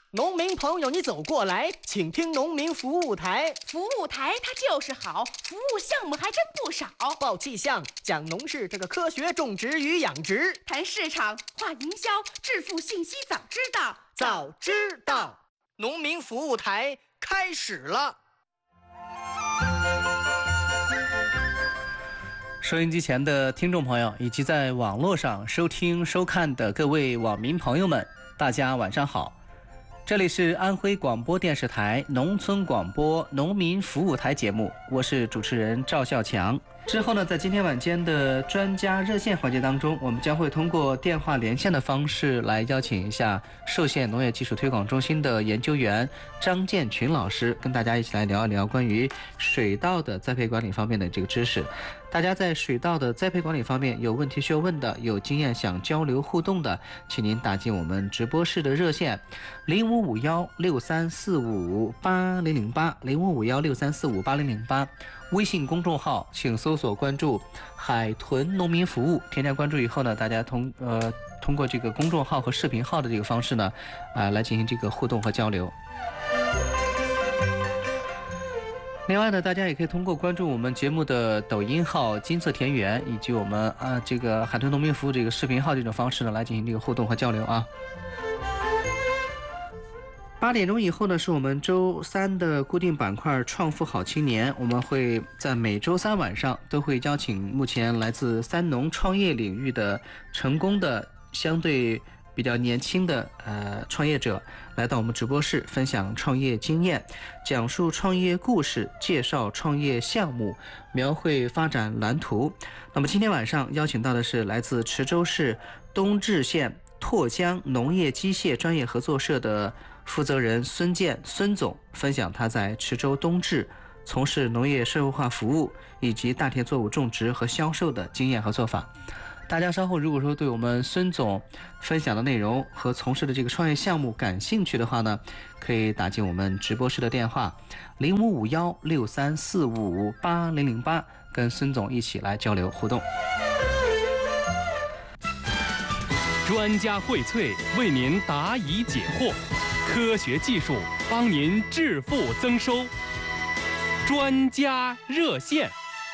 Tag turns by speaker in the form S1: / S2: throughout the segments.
S1: 农民朋友，你走过来，请听农民服务台。
S2: 服务台它就是好，服务项目还真不少。
S1: 报气象，讲农事这个科学种植与养殖，
S2: 谈市场，话营销，致富信息早知道，
S1: 早知道。农民服务台开始了。
S3: 收音机前的听众朋友，以及在网络上收听收看的各位网民朋友们，大家晚上好。这里是安徽广播电视台农村广播农民服务台节目，我是主持人赵孝强。之后呢，在今天晚间的专家热线环节当中，我们将会通过电话连线的方式来邀请一下寿县农业技术推广中心的研究员张建群老师，跟大家一起来聊一聊关于水稻的栽培管理方面的这个知识。大家在水稻的栽培管理方面有问题需要问的，有经验想交流互动的，请您打进我们直播室的热线055163458008，055163458008。微信公众号请搜索关注海豚农民服务，添加关注以后呢，大家通过这个公众号和视频号的这个方式呢，来进行这个互动和交流。另外呢，大家也可以通过关注我们节目的抖音号金色田园，以及我们这个海豚农民服务这个视频号这种方式呢，来进行这个互动和交流啊。8点钟以后呢，是我们周三的固定板块创富好青年，我们会在每周三晚上都会邀请目前来自三农创业领域的成功的相对比较年轻的创业者来到我们直播室分享创业经验，讲述创业故事，介绍创业项目，描绘发展蓝图。那么今天晚上邀请到的是来自池州市东至县拓江农业机械专业合作社的负责人孙健孙总，分享他在池州东至从事农业社会化服务以及大田作物种植和销售的经验和做法。大家稍后如果说对我们孙总分享的内容和从事的这个创业项目感兴趣的话呢，可以打进我们直播室的电话055163458008，跟孙总一起来交流互动。
S4: 专家荟萃，为您答疑解惑，科学技术帮您致富增收。专家热线。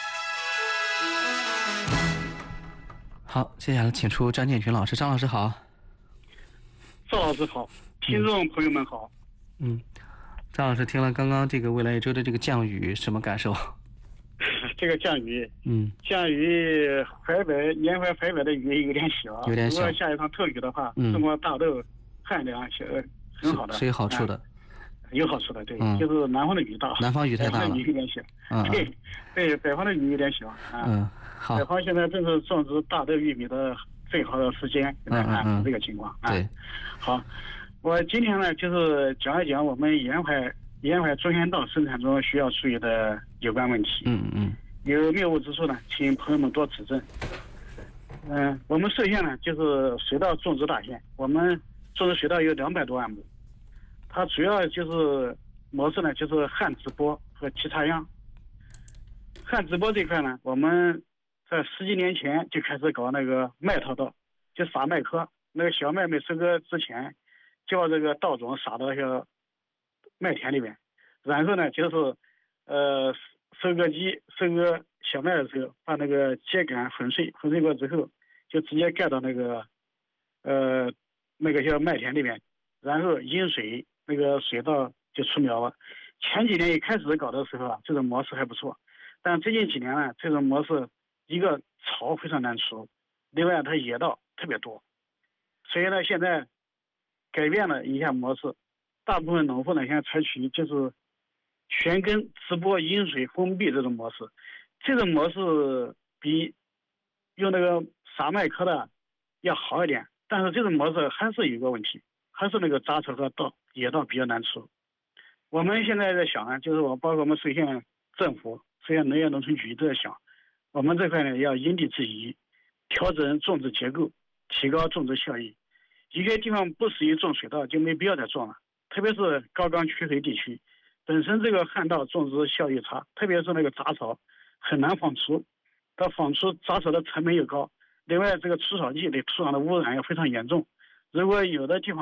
S3: 好，接下来请出张建群老师。张老师好。
S5: 赵老师好，听众朋友们好。
S3: 张老师听了刚刚这个未来一周的这个降雨，什么感受？
S5: 这个降雨，降雨沿淮淮北的雨有点小，如果下一场特雨的话，中国大豆旱量很好的，
S3: 是有好处的。
S5: 有好处的，对，就是南方的雨大，
S3: 南方雨太大了，
S5: 雨有点小，对，北方的雨有点小
S3: 好，
S5: 北方现在正是种植大豆、玉米的最好的时间，这个情况
S3: 对，
S5: 好，我今天呢就是讲一讲我们沿淮中间稻生产中需要注意的有关问题，有谬误之处呢，请朋友们多指正。我们寿县呢就是水稻种植大县，我们种植水稻有200多万亩。它主要就是模式呢，就是旱直播和齐插秧。旱直播这块呢，我们在10几年前就开始搞那个麦套稻，就撒麦壳，那个小麦没收割之前，就把这个稻种撒到那个麦田里面，然后呢，就是收割机收割小麦的时候，把那个秸秆粉碎过之后，就直接盖到那个小麦田里面，然后引水。那个水稻就出苗了。前几年一开始搞的时候这种模式还不错，但最近几年呢，这种模式一个草非常难除，另外它野稻特别多，所以呢，现在改变了一下模式，大部分农户呢现在采取就是全根直播引水封闭这种模式，这种模式比用那个撒麦壳的要好一点，但是这种模式还是有个问题，还是那个杂草和野稻比较难除。我们现在在想呢，就是包括我们寿县政府、寿县农业农村局都在想，我们这块呢要因地制宜，调整种植结构，提高种植效益。一些地方不适宜种水稻，就没必要再种了，特别是高岗缺水地区，本身这个旱稻种植效益差，特别是那个杂草很难防除，它防除杂草的成本又高，另外这个除草剂对土壤的污染也非常严重。如果有的地方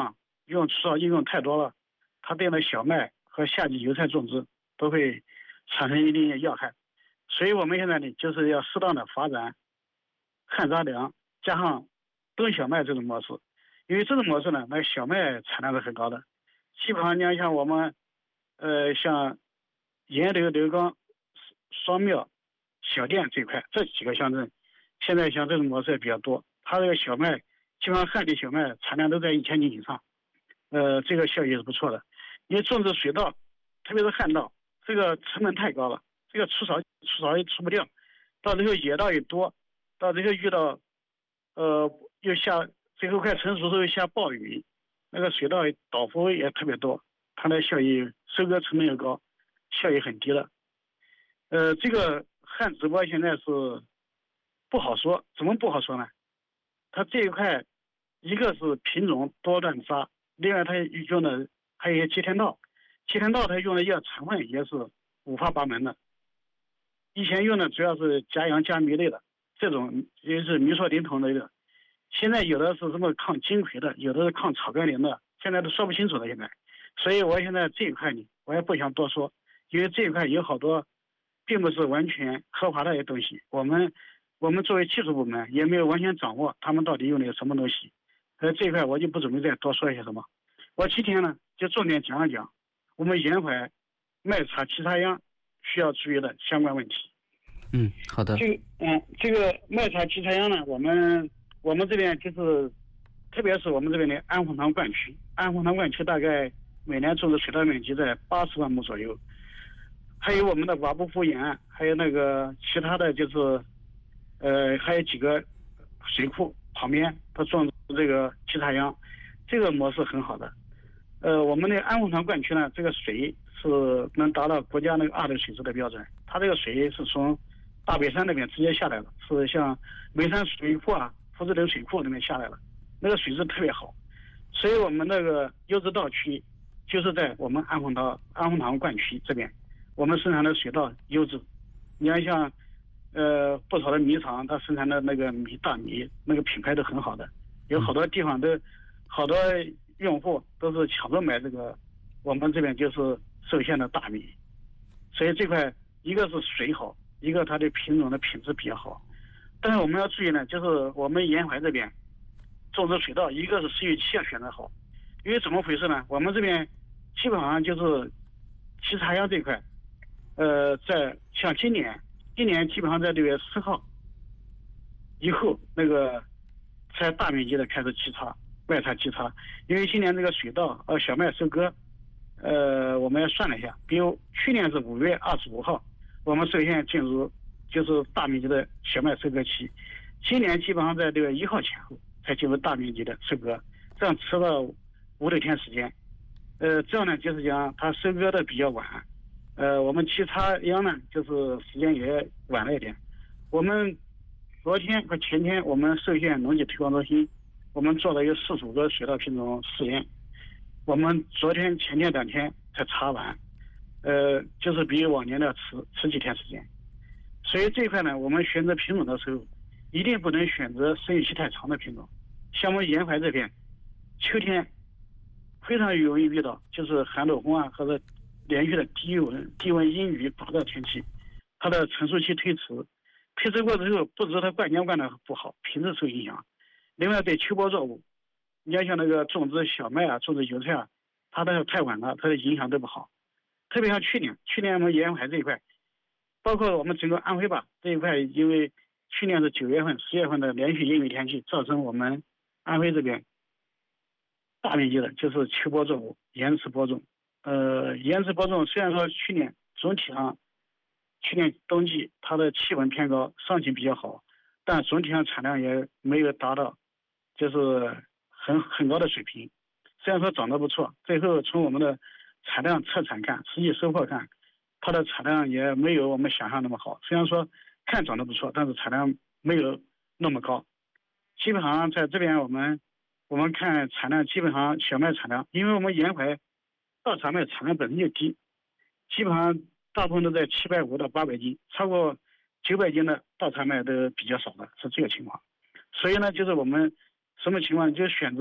S5: 用除草剂用太多了，它对那小麦和夏季油菜种植都会产生一定的要害。所以我们现在呢，就是要适当的发展旱杂粮加上冬小麦这种模式，因为这种模式呢，那小麦产量是很高的。基本上你像我们，像盐流、刘刚、双庙、小店这一块这几个乡镇，现在像这种模式也比较多。它这个小麦，基本上旱地小麦产量都在1000斤以上，这个效益是不错的。因为种植水稻，特别是旱稻，这个成本太高了，这个除草也除不掉，到最后野稻也多，到最后遇到，又下最后快成熟的时候又下暴雨，那个水稻倒伏也特别多，它的效益收割成本又高，效益很低了。这个旱直播现在是不好说，怎么不好说呢？它这一块，一个是品种多乱杂，另外它用的还有一些吉田稻，吉田稻它用的药成分也是五花八门的。以前用的主要是甲氧加醚类的，这种也是米唑丁酮类的，现在有的是什么抗金葵的，有的是抗草甘膦的，现在都说不清楚了现在。所以我现在这一块呢，我也不想多说，因为这一块有好多并不是完全合法的一些东西，我们作为技术部门也没有完全掌握他们到底用的有什么东西，这一块我就不准备再多说一些什么。我今天呢就重点讲一讲我们沿淮麦茶其他秧需要注意的相关问题。
S3: 好的。
S5: 这个麦茶其他秧呢，我们这边就是，特别是我们这边的安红塘灌区，安红塘灌区大概每年种植水稻面积在80万亩左右，还有我们的瓦布湖沿岸，还有那个其他的就是，还有几个水库旁边它种这个其他秧，这个模式很好的。我们的安红塘灌区呢，这个水是能达到国家那个2流水质的标准，它这个水是从大北山那边直接下来了，是像眉山水库啊、福子流水库那边下来了，那个水质特别好。所以我们那个优质稻区就是在我们安红塘灌区这边，我们生产的水稻优质。你看像不少的米厂，它生产的那个大米那个品牌都很好的，有好多地方都好多用户都是抢着买这个，我们这边就是受限的大米。所以这块一个是水好，一个它的品种的品质比较好。但是我们要注意呢，就是我们沿淮这边种植水稻，一个是施育期要选择好，因为怎么回事呢？我们这边基本上就是其茶秧这块，在像今年基本上在6月10号以后，那个才大面积的开始沏茶，麦茶沏茶。因为今年这个水稻小麦收割，我们也算了一下，比如去年是5月25号，我们首先进入就是大面积的小麦收割期，今年基本上在6月1号前后才进入大面积的收割，这样迟了5-6天时间。这样呢就是讲它收割的比较晚，我们沏茶秧呢就是时间也晚了一点。我们昨天和前天我们寿县农技推广中心，我们做了有45个水稻品种试验，我们昨天前天2天才查完，就是比往年的迟几天时间。所以这一块呢，我们选择品种的时候，一定不能选择生育期太长的品种。像我们沿淮这边，秋天非常容易遇到就是寒露风啊，或者连续的低温阴雨大热天气，它的成熟期推迟过之后，不止它灌浆灌的不好，品质受影响。另外对秋播作物，你要像那个种植小麦啊、种植油菜啊，它的太晚了，它的影响都不好。特别像去年我们沿淮这一块，包括我们整个安徽吧这一块，因为去年是9月份、10月份的连续阴雨天气，造成我们安徽这边大面积的就是秋播作物延迟播种。延迟播种虽然说总体上去年冬季它的气温偏高，上行比较好，但总体上产量也没有达到就是很高的水平。虽然说长得不错，最后从我们的产量测产看，实际收获看，它的产量也没有我们想象那么好。虽然说看长得不错，但是产量没有那么高。基本上在这边我们看产量，基本上小麦产量，因为我们沿淮稻产麦产量本身就低，基本上大部分都在750到800斤，超过900斤的稻产麦都比较少的，是这个情况。所以呢，就是我们什么情况，就选择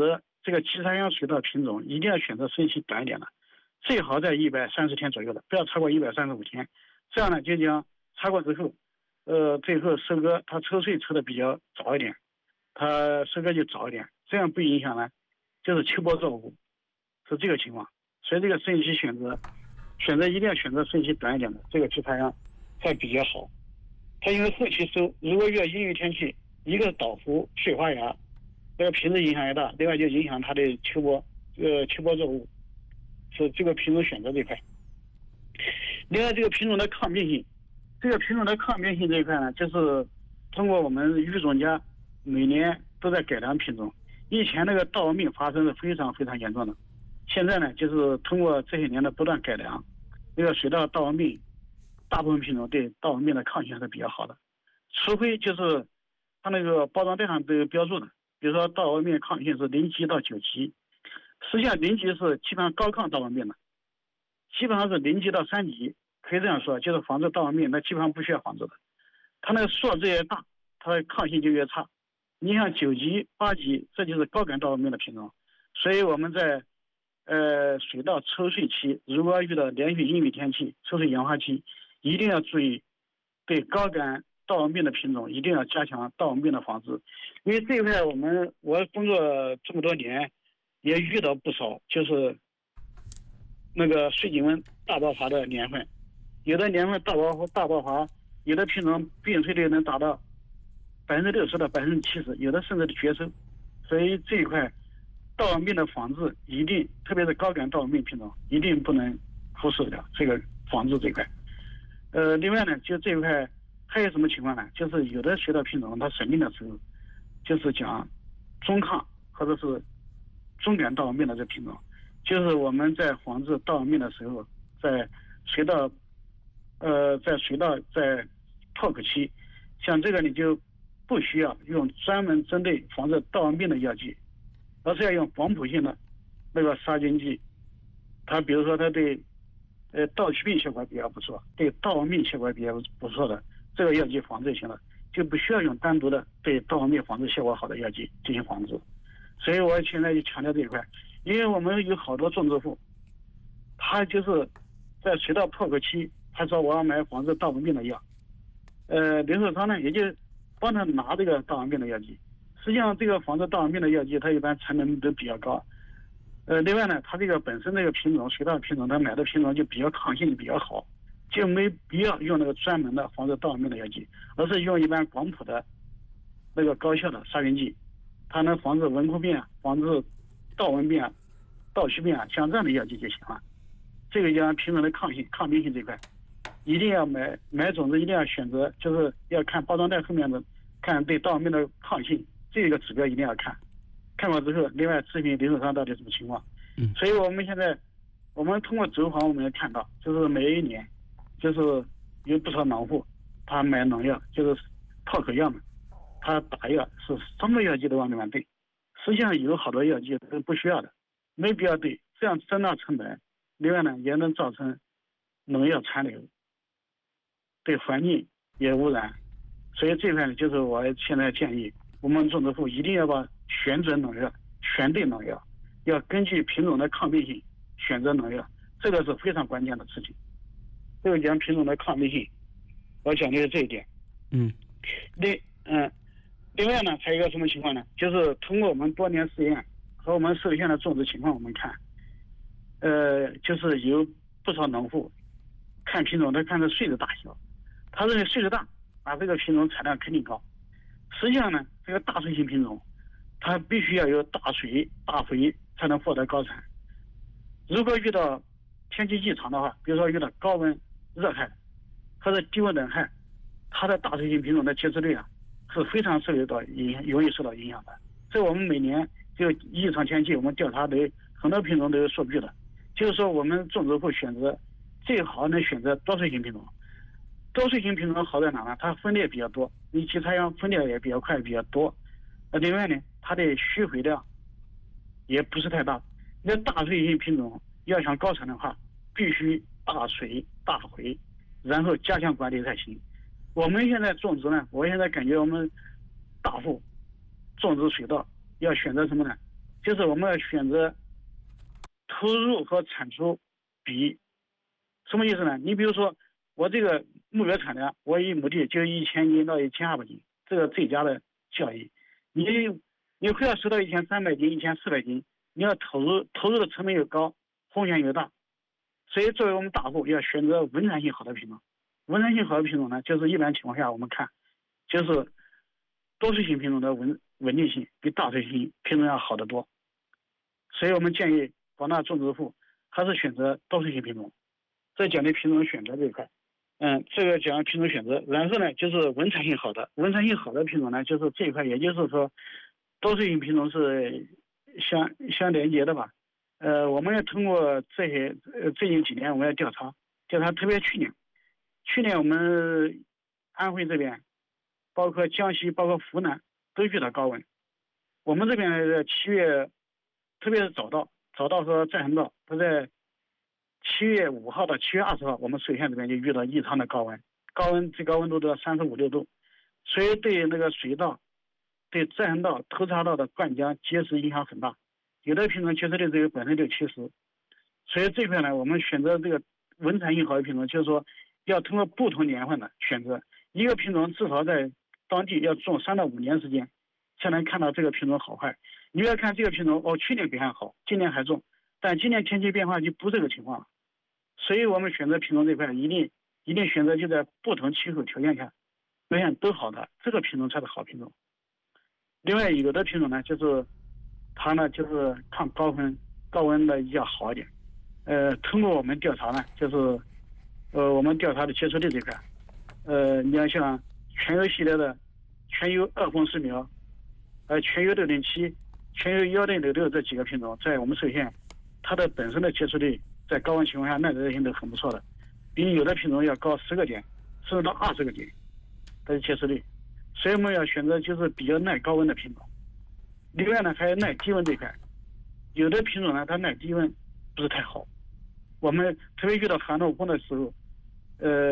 S5: 这个集采样水稻品种一定要选择生息短一点的，最好在130天左右的，不要超过135天。这样呢，就将插过之后，最后收割，它抽穗抽的比较早一点，它收割就早一点，这样不影响呢，就是秋播作物，是这个情况。所以这个生息选择一定要选择生息短一点的，这个集采样才比较好。它因为后期收，如果遇到阴雨天气，一个是倒伏、碎花芽，这个品质影响也大，另外就影响它的秋播作物，是这个品种选择这块。另外，这个品种的抗病性，这一块呢，就是通过我们育种家每年都在改良品种。以前那个稻纹病发生是非常非常严重的，现在呢，就是通过这些年的不断改良，那个水稻稻纹病，大部分品种对稻纹病的抗性还是比较好的，除非就是它那个包装袋上都有标注的，比如说稻纹病抗性是0级到9级，实际上0级是基本上高抗稻纹病的，基本上是0级到3级，可以这样说，就是防治稻纹病，那基本上不需要防治的。它那个数字越大，它的抗性就越差。你像9级、8级，这就是高感稻纹病的品种。所以我们在水稻抽穗期，如果遇到连续阴雨天气、抽穗氧化期，一定要注意对高感稻纹病的品种一定要加强稻纹病的防治。因为这一块我工作这么多年，也遇到不少就是那个水井温大爆发的年份，有的年份大爆发，有的品种病脆率能达到60%到70%，有的甚至绝收。所以这一块稻纹病的防治一定，特别是高感稻纹病品种，一定不能忽视掉这个防治这一块。另外呢，就这一块还有什么情况呢？就是有的水稻品种它审定的时候，就是讲中抗或者是中感稻纹病的这品种，就是我们在防治稻纹病的时候，在水稻在破口期，像这个你就不需要用专门针对防治稻纹病的药剂，而是要用广谱性的那个杀菌剂。它比如说它对稻曲病效果比较不错，对稻纹病效果比较不错的这个药剂防治就行了，就不需要用单独的对稻纹病防治效果好的药剂进行防治。所以我现在就强调这一块，因为我们有好多种植户，他就是在水稻破口期，他说我要买防治稻纹病的药，零售商呢也就帮他拿这个稻纹病的药剂。实际上这个防治稻纹病的药剂，它一般成本都比较高。另外呢，它这个本身这个品种水稻品种，它买的品种就比较抗性比较好，就没必要用那个专门的防治稻纹病的药剂，而是用一般广谱的那个高效的杀菌剂，它能防治纹枯病啊，防治稻纹病啊、稻曲病啊，像这样的药剂就行了。这个讲品种的抗病性这块，一定要买种子一定要选择，就是要看包装袋后面的，看对稻纹病的抗性，这个指标一定要看。看过之后，另外咨询零售商到底什么情况。所以我们现在，我们通过走访我们也看到，就是每一年，就是有不少农户，他买农药就是泡口药嘛，他打药是什么药剂都往里面兑，实际上有好多药剂都不需要的，没必要兑，这样增大成本，另外呢也能造成农药残留，对环境也污染。所以这块呢，就是我现在建议我们种植户一定要把选准农药、选对农药，要根据品种的抗病性选择农药，这个是非常关键的事情。这个讲品种的抗病性，我讲的是这一点。另外呢，还有一个什么情况呢？就是通过我们多年实验和我们受限的种植情况，我们看，就是有不少农户看品种，他看这穗的大小，他认为穗子大，这个品种产量肯定高。实际上呢，这个大穗型品种，它必须要有大水、大肥才能获得高产。如果遇到天气异常的话，比如说遇到高温、热害或者低温冷害，它的大穗型品种的结实率是非常容易受到影响的。这我们每年就异常天气，我们调查的很多品种都有数据的，就是说我们种植户选择最好能选择多穗型品种。多穗型品种好在哪呢？它分裂比较多，你集采样分裂也比较快，比较多。另外呢，它的需肥量也不是太大。那大穗型品种要想高产的话，必须大水大肥，然后加强管理才行。我们现在种植呢，我现在感觉我们大户种植水稻要选择什么呢？ 就是我们要选择投入和产出比，什么意思呢？你比如说我这个目标产量，我1亩地就1000斤到1200斤，这个最佳的效益。你会要收到1300斤、1400斤，你要投入的成本又高，风险又大，所以作为我们大户要选择稳产性好的品种。稳产性好的品种呢，就是一般情况下我们看，就是多水性品种的稳定性比大水性品种要好得多，所以我们建议广大种植户还是选择多水性品种。这讲的品种选择这一块，这个讲品种选择，然后呢就是稳产性好的品种呢，就是这一块，也就是说多水性品种是相连接的吧。我们要通过这些最近几年我们要调查，特别去年我们安徽这边，包括江西，包括湖南都遇到高温。我们这边的7月，特别是早稻和再生稻，都在7月5号到7月20号，我们水县这边就遇到异常的高温，最高温度到35、6度，所以对那个水稻、对再生稻、头茬稻的灌浆结实影响很大，有的品种结实率只有70%，所以这块呢，我们选择这个稳产性好的品种，就是说要通过不同年份的选择，一个品种至少在当地要种3到5年时间，才能看到这个品种好坏。你要看这个品种，去年表现好，今年还种，但今年天气变化就不是这个情况了。所以我们选择品种这块，一定选择就在不同气候条件下表现都好的这个品种才是好品种。另外有的品种呢，就是它呢就是抗高温的要好一点。通过我们调查呢，就是我们调查的接触率这块，你要像全优系列的全优2红10苗，全优607、全优1.66这几个品种，在我们寿县，它的本身的接触率在高温情况下耐热性都很不错的，比有的品种要高10个点，甚至到20个点的接触率。所以我们要选择就是比较耐高温的品种。另外呢，还有耐低温这块，有的品种呢它耐低温不是太好，我们特别遇到寒露风的时候，